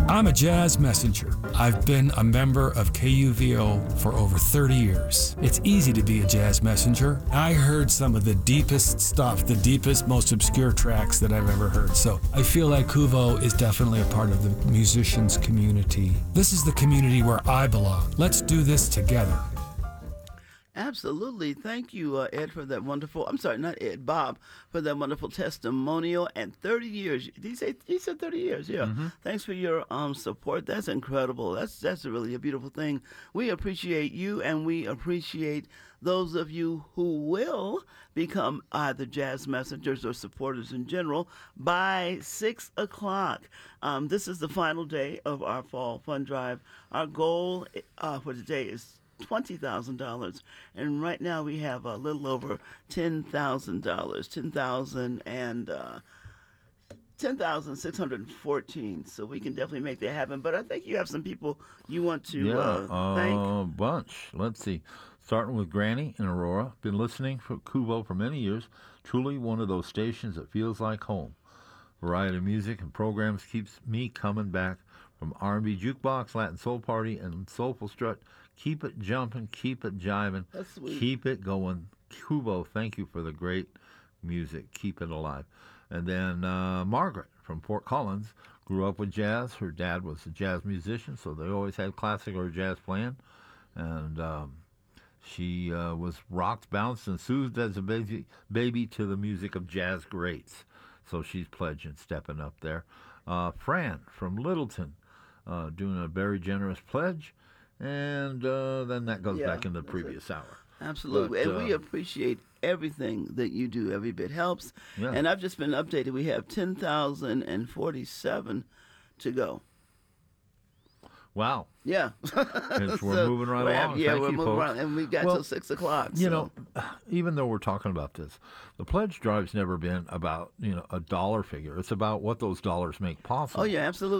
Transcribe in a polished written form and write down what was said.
I'm a jazz messenger. I've been a member of KUVO for over 30 years. It's easy to be a jazz messenger. I heard some of the deepest stuff, the deepest, most obscure tracks that I've ever heard. So I feel like KUVO is definitely a part of the musicians community. This is the community where I belong. Let's do this together. Absolutely. Thank you, Ed, for that wonderful, I'm sorry, not Ed, Bob, for that wonderful testimonial. And 30 years, did he said 30 years, yeah. Thanks for your support. That's incredible. That's really a beautiful thing. We appreciate you, and we appreciate those of you who will become either jazz messengers or supporters in general by 6 o'clock. This is the final day of our Fall Fund Drive. Our goal for today is $20,000, and right now we have a little over $10,000, 10,614. So we can definitely make that happen. But I think you have some people you want to thank. A bunch. Let's see. Starting with Granny in Aurora. Been listening for KUVO for many years. Truly one of those stations that feels like home. Variety of music and programs keeps me coming back, from R&B Jukebox, Latin Soul Party, and Soulful Strut. Keep it jumping, keep it jiving, That's sweet. keep it going. KUVO, thank you for the great music. Keep it alive. And then Margaret from Fort Collins grew up with jazz. Her dad was a jazz musician, so they always had classic or jazz playing. And she was rocked, bounced, and soothed as a baby to the music of jazz greats. So she's pledging, stepping up there. Fran from Littleton doing a very generous pledge. And then that goes back in the previous hour. Absolutely. But, and we appreciate everything that you do. Every bit helps. Yeah. And I've just been updated. We have 10,047 to go. Wow. Yeah. We're moving right along. Yeah, Thank we're you, moving folks. around. And we got Well, till 6 o'clock. You know, even though we're talking about this, the pledge drive's never been about, a dollar figure. It's about what those dollars make possible. Oh, yeah, absolutely.